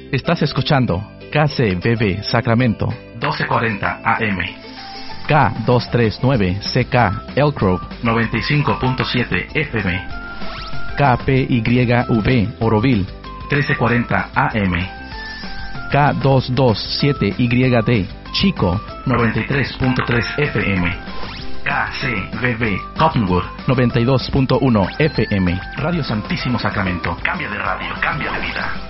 Estás escuchando KCBB Sacramento 1240 AM, K239CK Elk Grove 95.7 FM, KPYV Oroville 1340 AM, K227YD Chico 93.3 FM, KCBB Cottonwood 92.1 FM. Radio Santísimo Sacramento. Cambia de radio, cambia de vida.